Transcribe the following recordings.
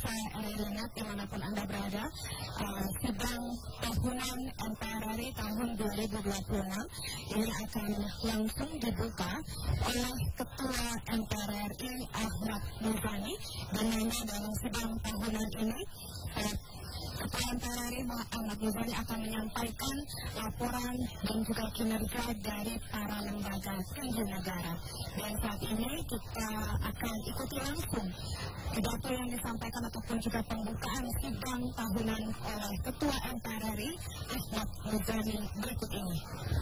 Renat dimanapun Anda berada, sidang tahunan MPRRI tahun 2026 ini akan langsung dibuka oleh Ketua MPRRI Ahmad Muzani, dan dalam sidang tahunan ini Ketua MPRRI Ahmad Muzani akan menyampaikan laporan dan juga kinerja dari para lembaga tinggi negara. Dan saat ini kita akan ikuti langsung pidato yang disampaikan ataupun juga pembukaan sidang tahunan oleh Ketua MPRRI Ahmad Muzani berikut ini.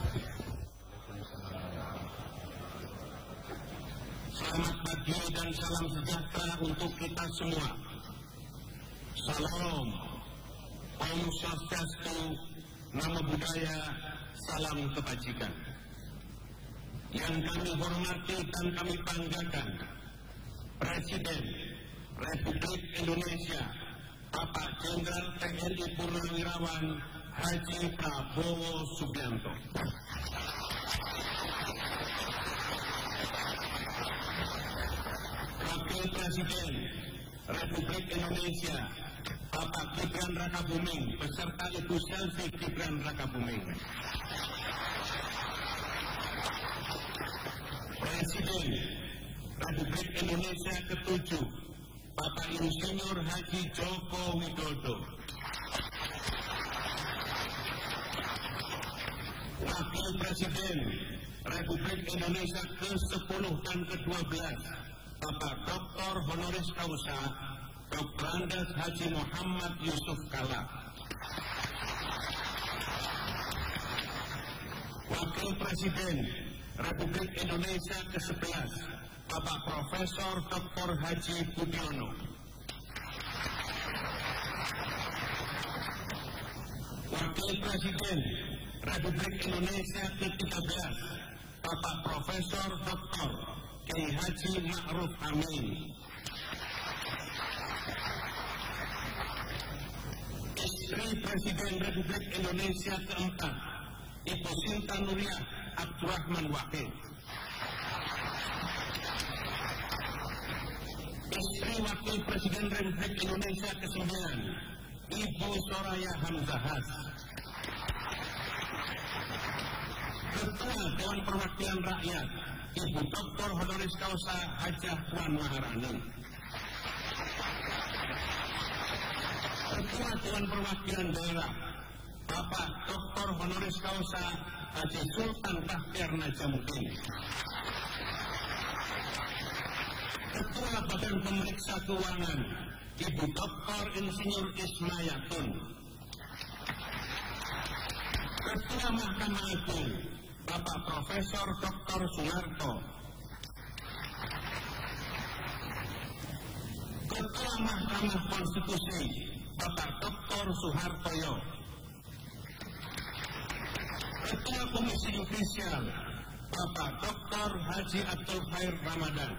Selamat pagi dan salam sejahtera untuk kita semua. Salam, Om Swastiastu, Namo Buddhaya, salam kebajikan. Yang kami hormati dan kami banggakan, Presiden Republik Indonesia, Bapak Jenderal TNI Purnawirawan Haji Prabowo Subianto. Wakil Presiden Republik Indonesia, Bapak Gibran Rakabuming beserta Ibu Selvi Gibran Rakabuming. Presiden Republik Indonesia ke-7, Bapak Insinyur Haji Joko Widodo. Wakil Presiden Republik Indonesia ke-10 dan ke-12, Bapak Dr. Honoris Causa Dr. Andes Haji Muhammad Yusuf Kala. Wakil Presiden Republik Indonesia ke-11, Bapak Profesor Dr. Haji Budiono. Wakil Presiden Republik Indonesia ke-13, Bapak Profesor Dr. Kiai Haji Ma'ruf Amin. Istri Presiden Republik Indonesia ke-4, Ibu Sinta Nuriyah Abdurrahman Wahid. Istri Wakil Presiden Republik Indonesia ke-9, Ibu Soraya Hamzahas. Ketua Dewan Perwakilan Rakyat, Ibu Dr. Honoris Causa Hajah Puan Maharani. Ketua Dewan Perwakilan Daerah, Bapak Dr. Honoris Causa Haji Sultan Bahtiar Najamuddin. Ketua Badan Pemeriksa Keuangan, Ibu Dr. Insinyur Ismayatun. Ketua Mahkamah Agung, Bapak Profesor Dr. Sunarto. Ketua Mahkamah Konstitusi, Bapak Dr. Suhartoyo. Ketua Komisi Yudisial, Bapak Dr. Haji Abdul Khair Ramadan.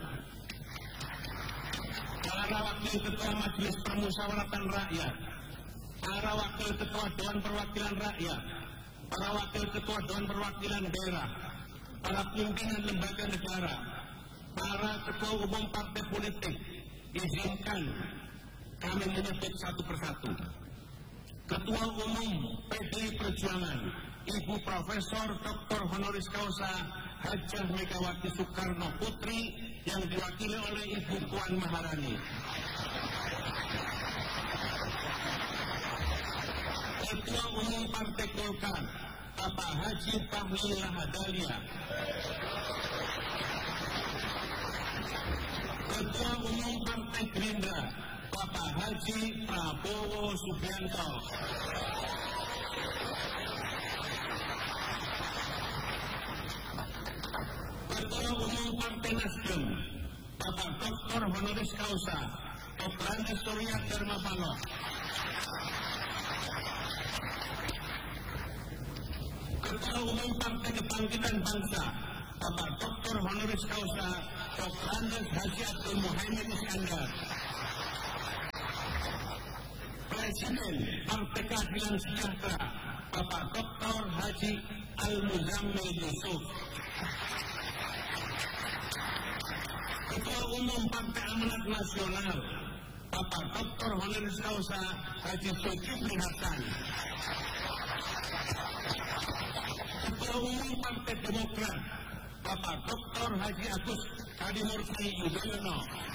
Para Wakil Ketua Majelis Permusyawaratan Rakyat, para Wakil Ketua Dewan Perwakilan Rakyat, para Wakil Ketua Dewan Perwakilan Daerah, para pimpinan lembaga negara, para Ketua Umum Partai Politik, izinkan kami menyebut satu persatu. Ketua Umum PDI Perjuangan, Ibu Profesor Dr. Honoris Causa Hajah Megawati Soekarno Putri yang diwakili oleh Ibu Puan Maharani. Ketua Umum Partai Golkar, Bapak Haji Bahlil Lahadalia. Ketua Umum Partai Gerindra, Bapak Haji Prabowo Subianto. Ketua Umum Partai Nasdem, Bapak Dr. Honoris Causa Dr. Andes Surya Dharma Paloh. Ketua Umum Partai Kebangkitan Bangsa, Bapak Dr. Honoris Causa Dr. Andes Haji Abdul Muhaimin Iskandar. Presiden Partai Keadilan Sejahtera, Bapak Dr. Haji Al-Muzammil Yusuf. Ketua Umum Partai Amanat Nasional, Bapak Dr. Honoris Causa Haji Zulkifli Hasan, Ketua Umum Partai Demokrat Bapak Dr. Haji Agus Hadimurti Yudhoyono,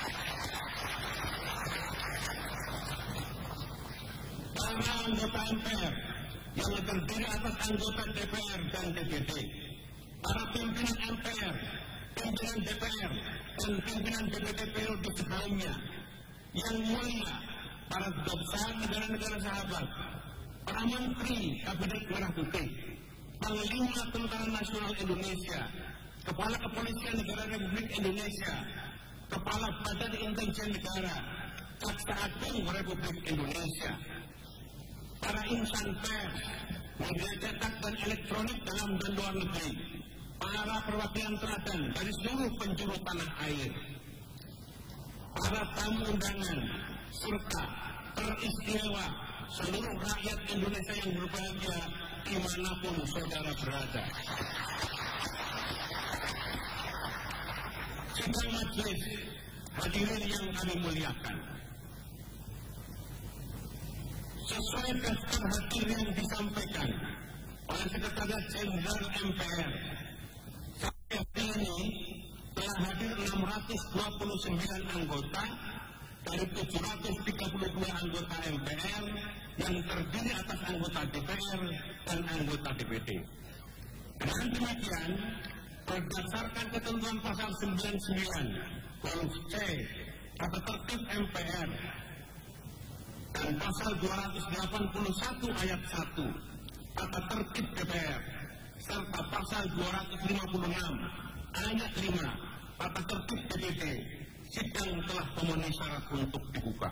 para anggota MPR yang terdiri atas anggota DPR dan DPD, para pimpinan MPR, pimpinan DPR, dan pimpinan DPD periode sebelumnya, yang mulia, para duta besar negara-negara sahabat, para menteri Kabinet Merah Putih, Panglima Tentara Nasional Indonesia, Kepala Kepolisian Negara Republik Indonesia, Kepala Badan Intelijen Negara, Jaksa Agung Republik Indonesia, para insan pers, media cetak dan elektronik dalam dan luar negeri, para perwakilan teladan dari seluruh penjuru tanah air, para tamu undangan, serta teristimewa seluruh rakyat Indonesia yang berbahagia dimanapun saudara berada. Sidang majelis, hadirin yang kami muliakan, sesuai daftar hadir yang disampaikan oleh Sekretaris Jenderal MPR, sampai hari ini telah hadir 629 anggota dari 732 anggota MPR yang terdiri atas anggota DPR dan anggota DPD. Dengan demikian, berdasarkan ketentuan pasal 99 huruf C Tata Tertib MPR dan pasal 281 ayat 1 Tata Tertib DPR serta pasal 256 ayat 5 Tata Tertib DPD, sidang telah memenuhi syarat untuk dibuka.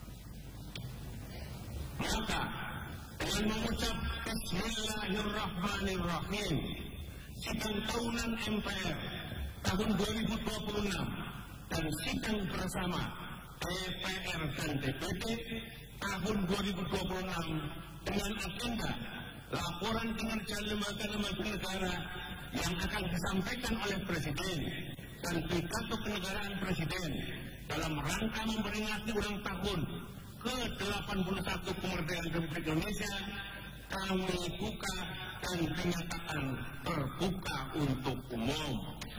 Maka dengan mengucap Bismillahirrahmanirrahim, sidang tahunan MPR tahun 2026 dan sidang bersama DPR dan DPD tahun 2026 dengan agenda laporan kinerja lembaga-lembaga negara yang akan disampaikan oleh Presiden dan pidato kenegaraan Presiden dalam rangka memperingati ulang tahun ke-81 kemerdekaan Republik Indonesia kami buka dan dinyatakan terbuka untuk umum.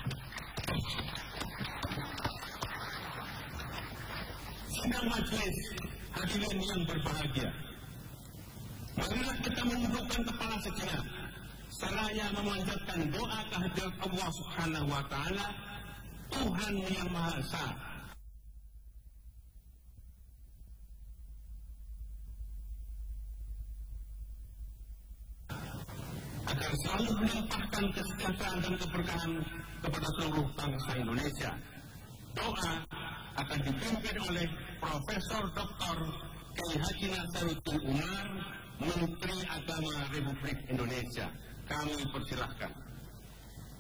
Sidang majelis, hadirin yang berbahagia, marilah kita menundukkan kepala sejenak seraya memanjatkan doa kehadirat Allah Subhanahu wa Ta'ala, Tuhan yang Maha Esa, agar selalu melimpahkan kesejahteraan dan keberkahan kepada seluruh bangsa Indonesia. Doa akan dipimpin oleh Profesor Dr. Kiai Haji Nasaruddin Umar, Menteri Agama Republik Indonesia. Kami persilahkan.